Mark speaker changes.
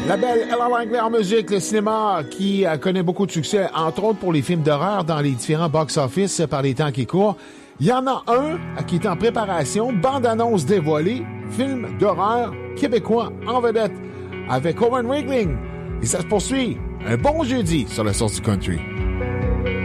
Speaker 1: La belle Ella Langley en musique, le cinéma qui connaît beaucoup de succès, entre autres pour les films d'horreur dans les différents box-office par les temps qui courent. Il y en a un qui est en préparation, bande-annonce dévoilée, film d'horreur québécois en vedette avec Owen Wigling. Et ça se poursuit un bon jeudi sur la source du country.